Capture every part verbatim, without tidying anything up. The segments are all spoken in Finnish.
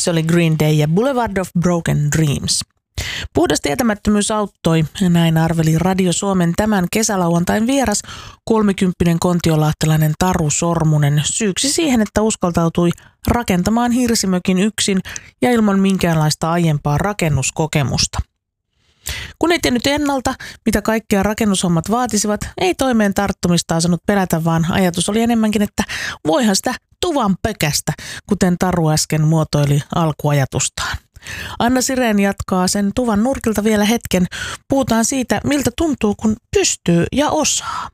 Se oli Green Day ja Boulevard of Broken Dreams. Puhdas tietämättömyys auttoi, ja näin arveli Radio Suomen tämän kesälauantain vieras, kolmekymppinen kontiolahtelainen Taru Sormunen, syyksi siihen, että uskaltautui rakentamaan hirsimökin yksin ja ilman minkäänlaista aiempaa rakennuskokemusta. Kun ei tiennyt ennalta, mitä kaikkea rakennushommat vaatisivat, ei toimeen tarttumista saanut pelätä, vaan ajatus oli enemmänkin, että voihan sitä tuvan pökästä, kuten Taru äsken muotoili alkuajatustaan. Anna Sireen jatkaa sen tuvan nurkilta vielä hetken. Puhutaan siitä, miltä tuntuu, kun pystyy ja osaa.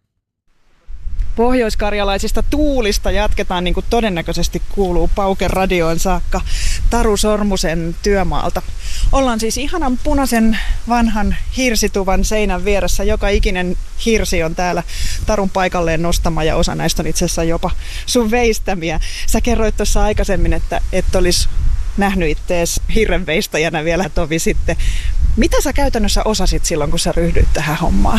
Pohjoiskarjalaisista tuulista jatketaan, niin kuin todennäköisesti kuuluu Pauken radioon saakka, Taru Sormusen työmaalta. Ollaan siis ihanan punaisen vanhan hirsituvan seinän vieressä. Joka ikinen hirsi on täällä Tarun paikalleen nostama ja osa näistä on itse asiassa jopa sun veistämiä. Sä kerroit tuossa aikaisemmin, että et olisi nähnyt ittees hirrenveistäjänä vielä tovi sitten. Mitä sä käytännössä osasit silloin, kun sä ryhdyit tähän hommaan?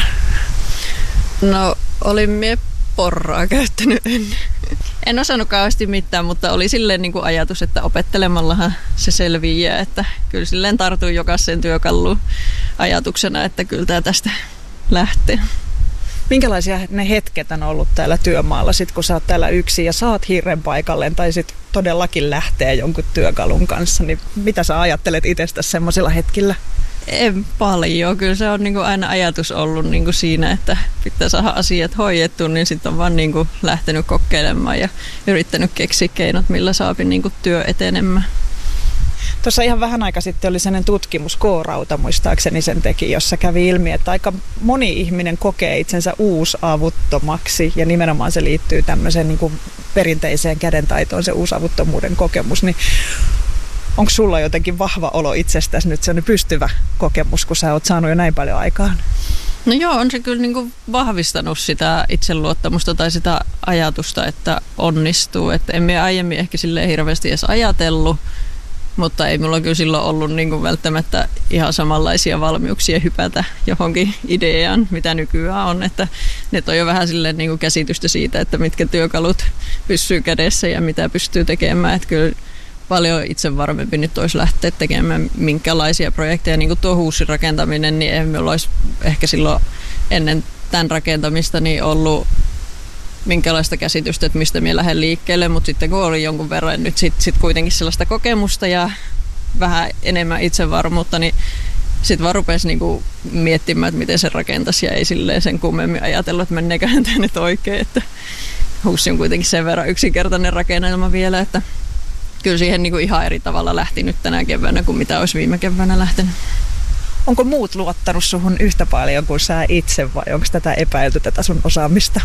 No, olin mie porraa käyttänyt ennen. En osannut kauheasti mitään, mutta oli silleen niin kuin ajatus, että opettelemallahan se selviää, että kyllä silleen tartuin jokaiseen työkaluun ajatuksena, että kyllä tämä tästä lähtee. Minkälaisia ne hetket on ollut täällä työmaalla, sit kun sä oot täällä yksin ja saat hirren paikalleen tai sit todellakin lähtee jonkun työkalun kanssa, niin mitä sä ajattelet itsestäsi semmoisilla hetkillä? En paljon. Kyllä se on niin kuin aina ajatus ollut niin kuin siinä, että pitää saada asiat hoidettua, niin sitten on vaan niin kuin lähtenyt kokeilemaan ja yrittänyt keksiä keinot, millä saapi niin kuin työ etenemään. Tuossa ihan vähän aika sitten oli sellainen tutkimus, K-Rauta muistaakseni sen teki, jossa kävi ilmi, että aika moni ihminen kokee itsensä uusavuttomaksi ja nimenomaan se liittyy tämmöiseen niin kuin perinteiseen kädentaitoon, se uusavuttomuuden kokemus. Niin onko sulla jotenkin vahva olo itsestäsi nyt sellainen pystyvä kokemus, kun sä oot saanut jo näin paljon aikaan? No joo, on se kyllä niin kuin vahvistanut sitä itseluottamusta tai sitä ajatusta, että onnistuu. Että en minä aiemmin ehkä silleen hirveästi edes ajatellut, mutta ei mulla kyllä silloin ollut niin kuin välttämättä ihan samanlaisia valmiuksia hypätä johonkin ideaan, mitä nykyään on. Että ne on jo vähän silleen niin kuin käsitystä siitä, että mitkä työkalut pysyy kädessä ja mitä pystyy tekemään. Että kyllä paljon itse varmempi nyt olisi lähteä tekemään minkälaisia projekteja. Niin kuin tuo huusin rakentaminen, niin ei minulla olisi ehkä silloin ennen tämän rakentamista niin ollut minkälaista käsitystä, että mistä minä lähden liikkeelle, mutta sitten kun oli jonkun verran nyt sit, sit kuitenkin sellaista kokemusta ja vähän enemmän itsevarmuutta, niin sitten vaan rupesi niinku miettimään, että miten se rakentaisi ja ei silleen sen kummemmin ajatellut, että menneeköhän tämä nyt oikein, että huussi on kuitenkin sen verran yksinkertainen rakennelma vielä, että kyllä siihen niinku ihan eri tavalla lähti nyt tänä keväänä kuin mitä olisi viime keväänä lähtenyt. Onko muut luottanut suhun yhtä paljon kuin sä itse vai onko tätä epäilty, tätä sun osaamista?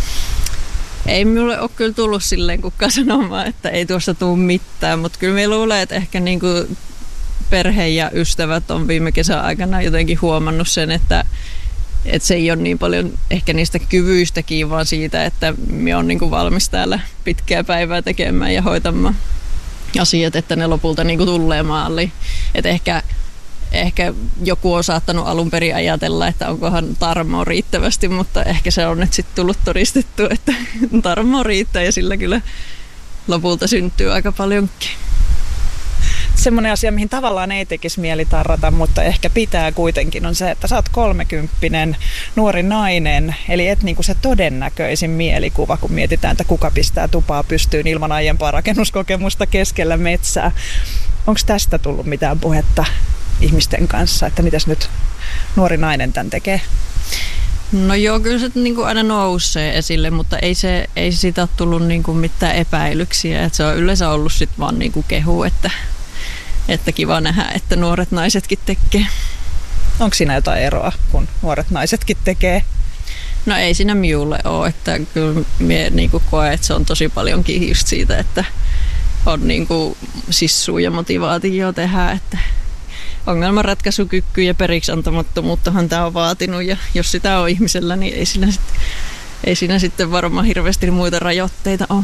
Ei minulle ole kyllä tullut silleen kukaan sanomaan, että ei tuosta tule mitään, mutta kyllä minä luulen, että ehkä niin kuin perhe ja ystävät on viime kesän aikana jotenkin huomannut sen, että, että se ei ole niin paljon ehkä niistä kyvyistäkin, vaan siitä, että minä olen niin kuin valmis täällä pitkää päivää tekemään ja hoitamaan asiat, että ne lopulta niin kuin tulee maaliin. Että ehkä Ehkä joku on saattanut alun perin ajatella, että onkohan tarmoa riittävästi, mutta ehkä se on nyt sitten tullut todistettu, että tarmoa riittää ja sillä kyllä lopulta syntyy aika paljonkin. Semmoinen asia, mihin tavallaan ei tekisi mieli tarrata, mutta ehkä pitää kuitenkin, on se, että sä oot kolmekymppinen nuori nainen, eli et niinku se todennäköisin mielikuva, kun mietitään, että kuka pistää tupaa pystyyn ilman aiempaa rakennuskokemusta keskellä metsää. Onko tästä tullut mitään puhetta ihmisten kanssa, että mitäs nyt nuori nainen tämän tekee? No joo, kyllä se niin kuin aina nousee esille, mutta ei, se, ei siitä ole tullut niin kuin mitään epäilyksiä. Et se on yleensä ollut sit vaan niin kuin kehu, että, että kiva nähdä, että nuoret naisetkin tekee. Onko siinä jotain eroa, kun nuoret naisetkin tekee? No ei siinä minulle ole, että kyllä minä niin kuin koen, että se on tosi paljonkin just siitä, että on niin kuin sissua ja motivaatio tehdä, että ongelmanratkaisukykyä ja periksi antamattomuuttahan tämä on vaatinut ja jos sitä on ihmisellä, niin ei siinä, sit, ei siinä sitten varmaan hirveästi muita rajoitteita ole.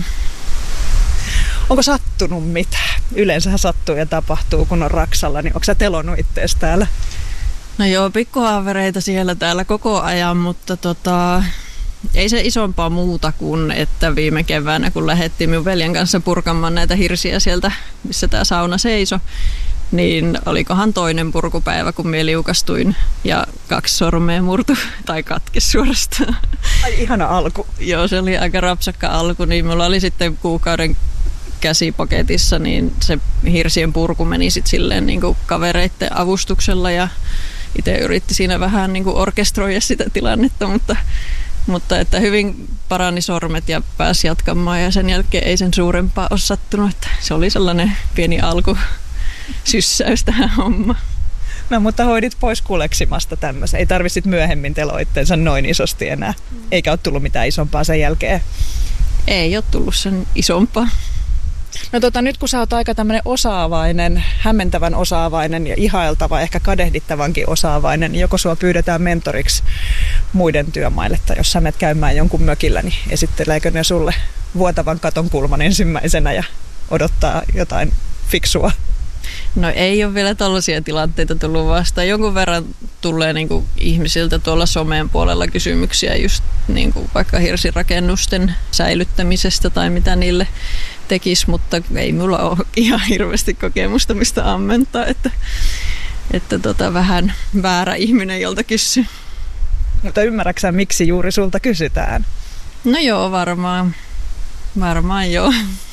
Onko sattunut mitään? Yleensähän sattuu ja tapahtuu, kun on Raksalla, niin onko sä telonnut ittees täällä? No joo, pikkuhaavereita siellä täällä koko ajan, mutta tota, ei se isompaa muuta kuin, että viime keväänä, kun lähdettiin minun veljen kanssa purkamaan näitä hirsiä sieltä, missä tämä sauna seisoi, niin olikohan toinen purkupäivä, kun minä liukastuin ja kaksi sormea murtu tai katkesi suorastaan. Ai ihana alku. Joo, se oli aika rapsakka alku, niin minulla oli sitten kuukauden käsipaketissa, niin se hirsien purku meni sitten silleen niin kuin kavereiden avustuksella ja itse yritti siinä vähän niin kuin orkestroida sitä tilannetta, mutta, mutta että hyvin parani sormet ja pääsi jatkamaan ja sen jälkeen ei sen suurempaa ole sattunut, että se oli sellainen pieni alku syssäys tähän hommaan. No mutta hoidit pois kuleksimasta tämmöisen. Ei tarvitsit myöhemmin teloitteensa noin isosti enää. Eikä ole tullut mitään isompaa sen jälkeen. Ei ole tullut sen isompaa. No tota, nyt kun sä oot aika tämmöinen osaavainen, hämmentävän osaavainen ja ihailtava, ehkä kadehdittavankin osaavainen, niin joko sua pyydetään mentoriksi muiden työmaille, tai jos sä menet käymään jonkun mökillä, niin esitteleekö ne sulle vuotavan katon kulman ensimmäisenä ja odottaa jotain fiksua? No ei ole vielä tällaisia tilanteita tullut vastaan. Jonkun verran tulee niin kuin ihmisiltä tuolla someen puolella kysymyksiä just niin kuin vaikka hirsirakennusten säilyttämisestä tai mitä niille tekisi, mutta ei mulla ole ihan hirveästi kokemusta mistä ammentaa, että, että tota, vähän väärä ihminen jolta kysyy. Mutta ymmärräksä, miksi juuri sulta kysytään? No joo, varmaan. Varmaan joo.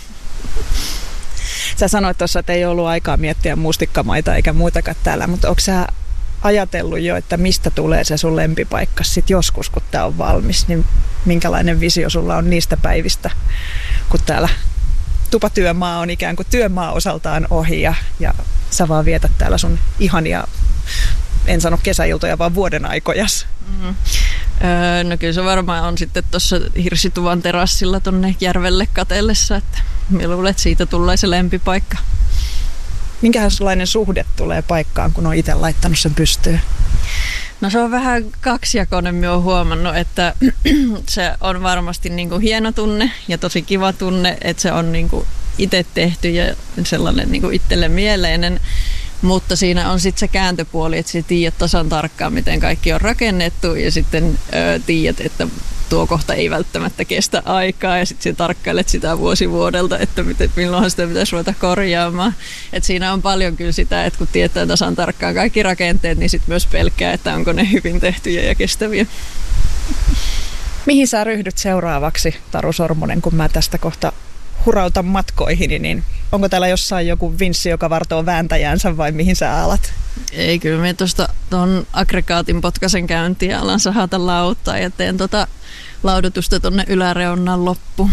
Sä sanoit tuossa, että ei ollut aikaa miettiä mustikkamaita eikä muutakaan täällä, mutta onko sä ajatellut jo, että mistä tulee se sun lempipaikka sit joskus, kun tää on valmis, niin minkälainen visio sulla on niistä päivistä, kun täällä tupatyömaa on ikään kuin työmaa osaltaan ohi ja, ja sä vaan vietät täällä sun ihania, en sano kesäiltoja, vaan vuoden aikojas. Mm-hmm. Öö, no kyllä se varmaan on sitten tuossa hirsituvan terassilla tonne järvelle katellessa, että minä luulen, että siitä tulee se lempipaikka. Minkälainen suhde tulee paikkaan, kun on itse laittanut sen pystyyn? No se on vähän kaksijakoinen, minä olen huomannut, että se on varmasti niin kuin hieno tunne ja tosi kiva tunne, että se on niin kuin itse tehty ja sellainen niin kuin itselle mieleinen. Mutta siinä on sitten se kääntöpuoli, että sä tiedät tasan tarkkaan, miten kaikki on rakennettu ja sitten ö, tiedät, että tuo kohta ei välttämättä kestä aikaa ja sitten sä tarkkailet sitä vuosi vuodelta, että miten, milloinhan sitä pitäisi ruveta korjaamaan. Et siinä on paljon kyllä sitä, että kun tietää tasan tarkkaan kaikki rakenteet, niin sitten myös pelkää, että onko ne hyvin tehtyjä ja kestäviä. Mihin sä ryhdyt seuraavaksi, Taru Sormunen, kun mä tästä kohta hurautan matkoihini, niin onko täällä jossain joku vinssi, joka vartoo vääntäjänsä vai mihin sä alat? Ei, kyllä minä tuosta tuon aggregaatin potkasen käyntiin ja alan sahata lauttaa ja teen tota laudotusta tuonne yläreunnan loppuun.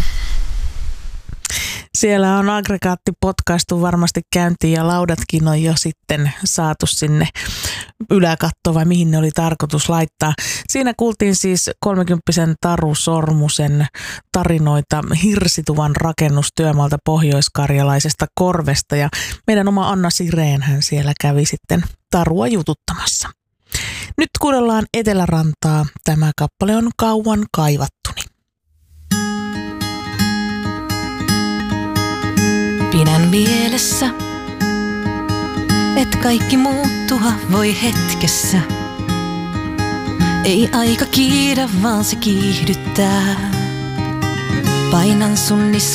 Siellä on aggregaatti potkaistu varmasti käyntiin ja laudatkin on jo sitten saatu sinne yläkattoon vai mihin ne oli tarkoitus laittaa. Siinä kuultiin siis kolmekymppisen Taru Sormusen tarinoita hirsituvan rakennustyömaalta pohjoiskarjalaisesta Korvesta ja meidän oma Anna Sireen hän siellä kävi sitten Tarua jututtamassa. Nyt kuunnellaan Etelärantaa. Tämä kappale on Kauan kaivattuni. Pidän mielessä, et kaikki muuttua voi hetkessä. Ei aika kiidä, vaan se kiihdyttää. Painan sun niskaan.